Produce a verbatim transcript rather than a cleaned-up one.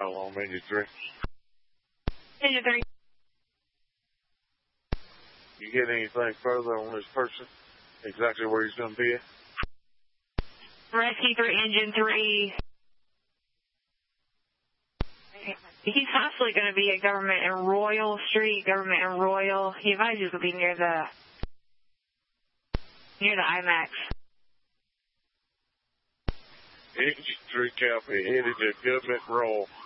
How long, Engine three? Engine three. You get anything further on this person? Exactly where he's going to be at? Rescue three, Engine three. He's possibly going to be at Government and Royal Street, Government and Royal. He advises he'll be near the, near the IMAX. Engine three copy, headed to Government Royal.